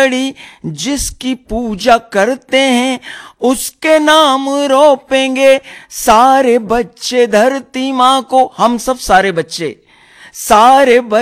बड़ी जिसकी पूजा करते हैं, उसके नाम रोपेंगे सारे बच्चे धरती माँ को। हम सब सारे बच्चे, सारे